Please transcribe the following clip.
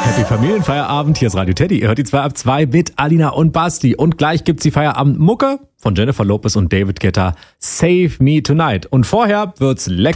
Happy Familienfeierabend. Hier ist Radio Teddy. Ihr hört die 2 ab 2 mit Alina und Basti. Und gleich gibt's die Feierabend-Mucke von Jennifer Lopez und David Guetta. Save Me Tonight. Und vorher wird's lecker.